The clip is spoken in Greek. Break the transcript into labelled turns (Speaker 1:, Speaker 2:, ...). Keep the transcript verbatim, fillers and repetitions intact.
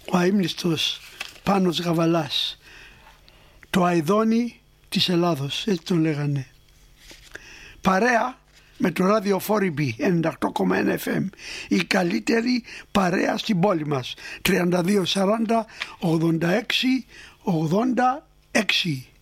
Speaker 1: ο αείμνηστος Πάνος Γαβαλάς, το αηδόνι της Ελλάδος, έτσι τον λέγανε. Παρέα με το ραδιοφόριμπι ενενήντα οκτώ κόμμα ένα εφ εμ, η καλύτερη παρέα στην πόλη μας. Τριάντα δύο σαράντα ογδόντα έξι ογδόντα έξι.